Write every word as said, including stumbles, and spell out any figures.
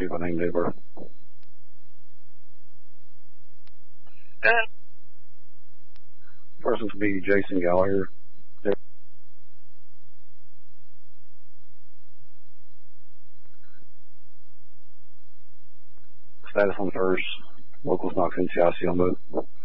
see if I named it birth. And Person to be Jason Gallagher. Status on first. Locals knocks N C I C on both.